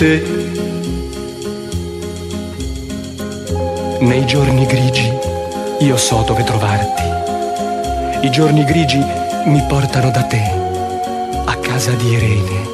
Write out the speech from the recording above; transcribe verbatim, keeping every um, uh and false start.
te. Nei giorni grigi io so dove trovarti. I giorni grigi mi portano da te, a casa di Irene.